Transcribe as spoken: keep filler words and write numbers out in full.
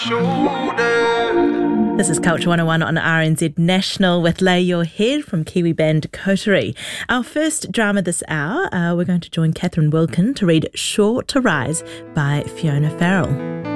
This is Culture one oh one on R N Z National with Lay Your Head from Kiwi band Coterie. Our first drama this hour, uh, we're going to join Catherine Wilkin to read Sure to Rise by Fiona Farrell.